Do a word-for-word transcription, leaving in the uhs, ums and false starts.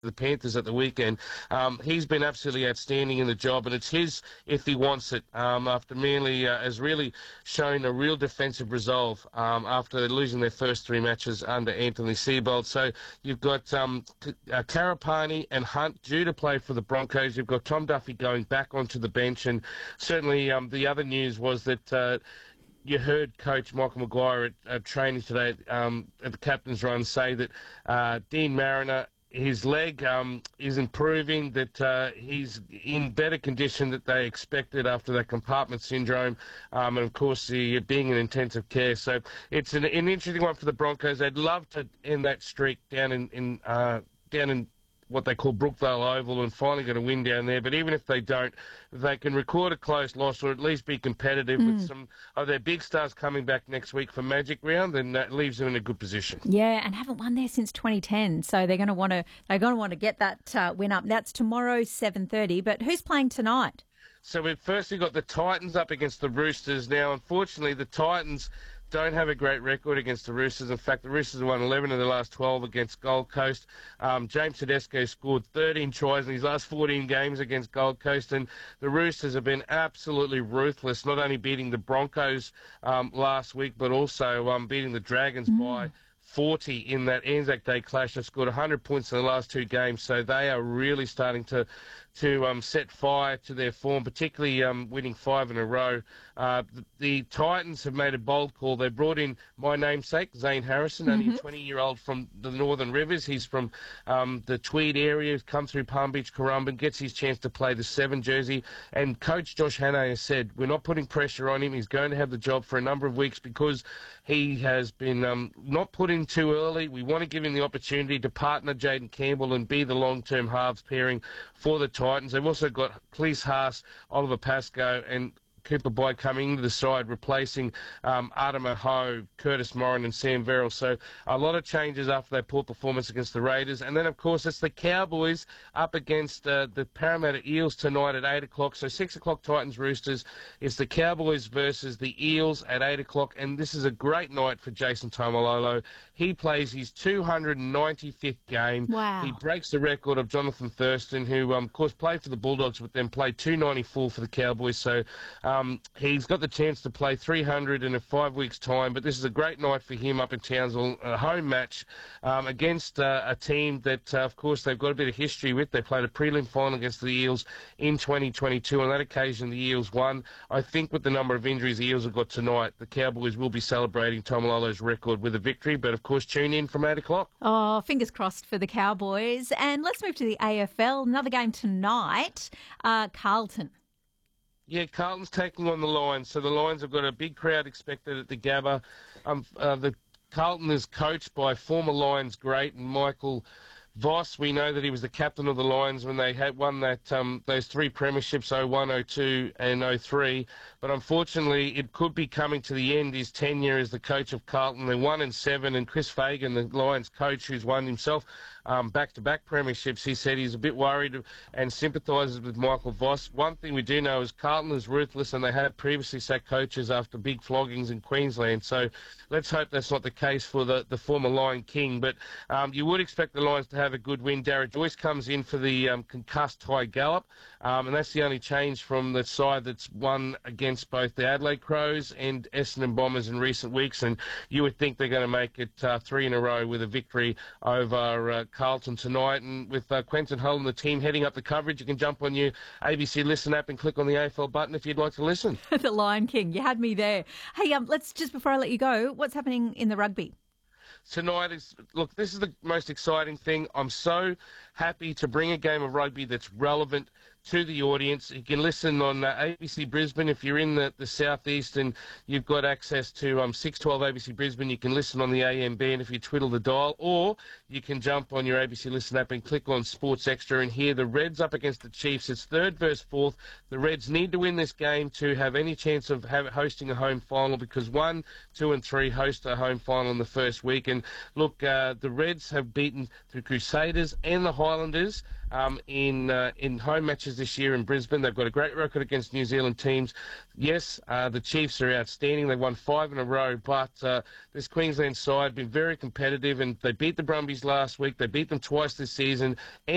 the Panthers at the weekend. Um, he's been absolutely outstanding in the job, and it's his if he wants it. Um, after Manly uh, has really shown a real defensive resolve um, after losing their first three matches under Anthony Seibold. So you've got um, uh, Karapani and Hunt due to play for the Broncos. You've got Tom Duffy going back onto the bench, and certainly um, the other news was that uh, you heard Coach Michael Maguire at, at training today um, at the captain's run say that uh, Dean Mariner, his leg um, is improving, that uh, he's in better condition than they expected after that compartment syndrome, um, and of course the being in intensive care. So it's an, an interesting one for the Broncos. They'd love to end that streak down in, in uh, down in what they call Brookvale Oval and finally get a win down there. But even if they don't, if they can record a close loss or at least be competitive mm. with some of their big stars coming back next week for Magic Round, then that leaves them in a good position. Yeah, and haven't won there since twenty ten, so they're going to want to they're going to want to get that uh, win up. That's tomorrow, seven thirty. But who's playing tonight? So we've firstly got the Titans up against the Roosters. Now, unfortunately, the Titans don't have a great record against the Roosters. In fact, the Roosters have won eleven of the last twelve against Gold Coast. Um, James Tedesco scored thirteen tries in his last fourteen games against Gold Coast, and the Roosters have been absolutely ruthless, not only beating the Broncos um, last week, but also um, beating the Dragons mm. by forty in that Anzac Day clash. They've scored one hundred points in the last two games, so they are really starting to to um, set fire to their form, particularly um, winning five in a row. Uh, the, the Titans have made a bold call. They brought in my namesake, Zane Harrison, mm-hmm. only a twenty-year-old from the Northern Rivers. He's from um, the Tweed area, come through Palm Beach, Currumbin, gets his chance to play the seven jersey. And Coach Josh Hannay has said, we're not putting pressure on him. He's going to have the job for a number of weeks because he has been um, not put in too early. We want to give him the opportunity to partner Jaden Campbell and be the long-term halves pairing for the Titans. They've also got Cleese Haas, Oliver Pascoe, and Cooper Boyd coming into the side, replacing um, Adama Ho, Curtis Morin and Sam Verrill. So a lot of changes after their poor performance against the Raiders. And then, of course, it's the Cowboys up against uh, the Parramatta Eels tonight at eight o'clock. So six o'clock Titans Roosters. It's the Cowboys versus the Eels at eight o'clock. And this is a great night for Jason Taumalolo. He plays his two hundred ninety-fifth game. Wow. He breaks the record of Jonathan Thurston, who, um, of course, played for the Bulldogs, but then played two ninety-four for the Cowboys. So Um, he's got the chance to play three hundred in a five weeks' time, but this is a great night for him up in Townsville, a home match um, against uh, a team that, uh, of course, they've got a bit of history with. They played a prelim final against the Eels in twenty twenty-two. On that occasion, the Eels won. I think with the number of injuries the Eels have got tonight, the Cowboys will be celebrating Taumalolo's record with a victory, but, of course, tune in from eight o'clock. Oh, fingers crossed for the Cowboys. And let's move to the A F L. Another game tonight, uh, Carlton. Yeah, Carlton's taking on the Lions. So the Lions have got a big crowd expected at the Gabba. Um, uh, the Carlton is coached by former Lions great and Michael Voss. We know that he was the captain of the Lions when they had won that um, those three premierships, oh one, oh two and oh three. But unfortunately, it could be coming to the end, his tenure as the coach of Carlton. They're one and seven, and Chris Fagan, the Lions coach, who's won himself um, back-to-back premierships, he said he's a bit worried and sympathises with Michael Voss. One thing we do know is Carlton is ruthless, and they have previously sacked coaches after big floggings in Queensland. So let's hope that's not the case for the, the former Lion King. But um, you would expect the Lions to have a good win. Darragh Joyce comes in for the um, concussed Ty Gallup, um, and that's the only change from the side that's won against both the Adelaide Crows and Essendon Bombers in recent weeks. And you would think they're going to make it uh, three in a row with a victory over uh, Carlton tonight. And with uh, Quentin Hull and the team heading up the coverage, you can jump on your A B C Listen app and click on the A F L button if you'd like to listen. The Lion King, you had me there. Hey, um, let's just before I let you go, what's happening in the rugby? Tonight is, look, this is the most exciting thing. I'm so happy to bring a game of rugby that's relevant to the audience. You can listen on uh, A B C Brisbane. If you're in the, the southeast and you've got access to um, six twelve A B C Brisbane, you can listen on the A M B, and if you twiddle the dial, or you can jump on your A B C Listen app and click on Sports Extra and hear the Reds up against the Chiefs. It's third versus fourth. The Reds need to win this game to have any chance of have, hosting a home final, because one, two and three host a home final in the first week. And look, uh, the Reds have beaten the Crusaders and the Highlanders um, in uh, in home matches this year in Brisbane. They've got a great record against New Zealand teams. Yes, uh, the Chiefs are outstanding. They've won five in a row, but uh, this Queensland side been very competitive, and they beat the Brumbies last week. They beat them twice this season.